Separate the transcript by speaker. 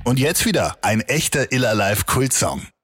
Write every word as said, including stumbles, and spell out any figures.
Speaker 1: Und jetzt wieder ein echter Ill Alive Kultsong.